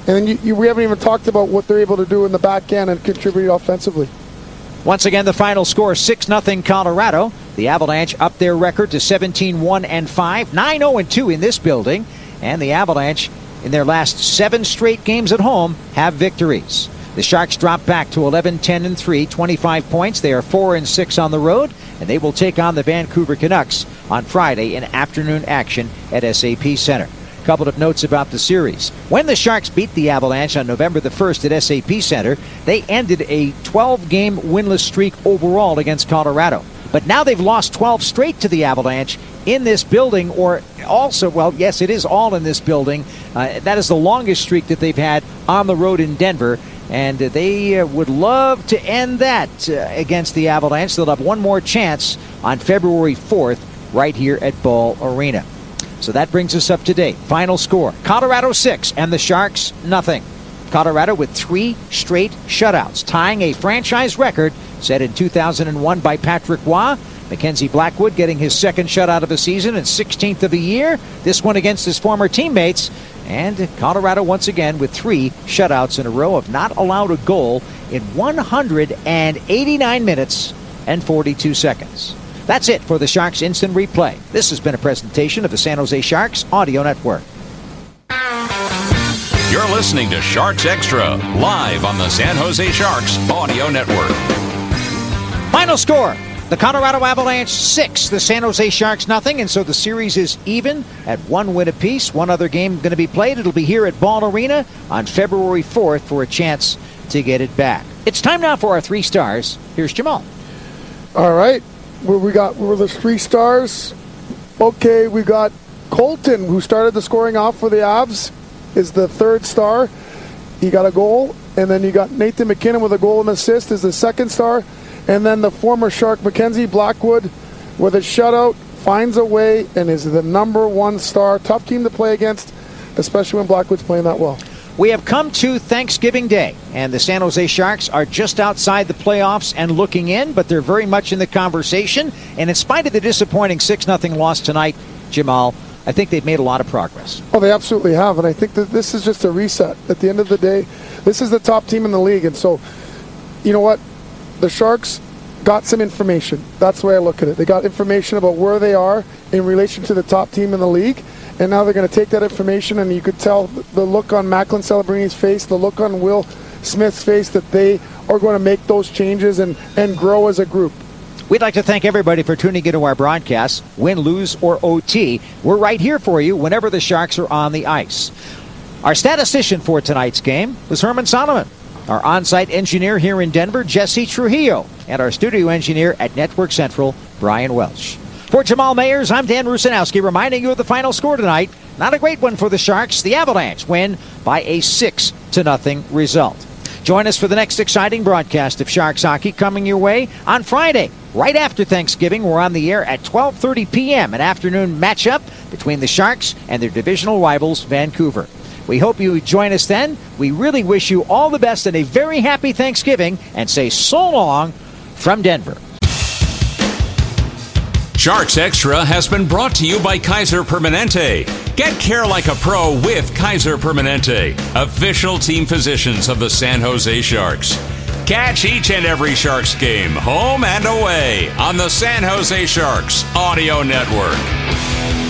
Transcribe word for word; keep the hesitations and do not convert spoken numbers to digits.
And then you, you, we haven't even talked about what they're able to do in the back end and contribute offensively. Once again, the final score, six nothing Colorado. The Avalanche up their record to seventeen one and five, nine oh and two in this building. And the Avalanche, in their last seven straight games at home, have victories. The Sharks drop back to eleven ten and three, twenty-five points. They are four and six on the road, and they will take on the Vancouver Canucks on Friday in afternoon action at S A P Center. A couple of notes about the series. When the Sharks beat the Avalanche on November the first at S A P Center, they ended a twelve-game winless streak overall against Colorado. But now they've lost twelve straight to the Avalanche in this building, or also, well, yes, it is all in this building. Uh, that is the longest streak that they've had on the road in Denver. And they uh, would love to end that uh, against the Avalanche. They'll have one more chance on February fourth right here at Ball Arena. So that brings us up to date. Final score, Colorado six and the Sharks nothing. Colorado with three straight shutouts, tying a franchise record set in two thousand one by Patrick Roy. Mackenzie Blackwood getting his second shutout of the season and sixteenth of the year. This one against his former teammates. And Colorado once again with three shutouts in a row, of not allowed a goal in one hundred eighty-nine minutes and forty-two seconds. That's it for the Sharks Instant Replay. This has been a presentation of the San Jose Sharks Audio Network. You're listening to Sharks Extra, live on the San Jose Sharks Audio Network. Final score. The Colorado Avalanche six, the San Jose Sharks nothing, and so the series is even at one win apiece. One other game going to be played. It'll be here at Ball Arena on February fourth for a chance to get it back. It's time now for our three stars. Here's Jamal. All right. Where we got were the three stars. Okay, we got Colton, who started the scoring off for the Avs, is the third star. He got a goal. And then you got Nathan McKinnon with a goal and assist is the second star. And then the former Shark, Mackenzie Blackwood, with a shutout, finds a way and is the number one star. Tough team to play against, especially when Blackwood's playing that well. We have come to Thanksgiving Day, and the San Jose Sharks are just outside the playoffs and looking in, but they're very much in the conversation. And in spite of the disappointing six nothing loss tonight, Jamal, I think they've made a lot of progress. Oh, they absolutely have, and I think that this is just a reset. At the end of the day, this is the top team in the league, and so, you know what? The Sharks got some information. That's the way I look at it. They got information about where they are in relation to the top team in the league, and now they're going to take that information, and you could tell the look on Macklin Celebrini's face, the look on Will Smith's face, that they are going to make those changes and, and grow as a group. We'd like to thank everybody for tuning into our broadcasts. Win, lose, or O T, we're right here for you whenever the Sharks are on the ice. Our statistician for tonight's game was Herman Solomon. Our on-site engineer here in Denver, Jesse Trujillo. And our studio engineer at Network Central, Brian Welsh. For Jamal Mayers, I'm Dan Rusanowski, reminding you of the final score tonight. Not a great one for the Sharks. The Avalanche win by a six to nothing result. Join us for the next exciting broadcast of Sharks hockey coming your way on Friday. Right after Thanksgiving, we're on the air at twelve thirty p.m., an afternoon matchup between the Sharks and their divisional rivals, Vancouver. We hope you join us then. We really wish you all the best and a very happy Thanksgiving, and say so long from Denver. Sharks Extra has been brought to you by Kaiser Permanente. Get care like a pro with Kaiser Permanente, official team physicians of the San Jose Sharks. Catch each and every Sharks game, home and away, on the San Jose Sharks Audio Network.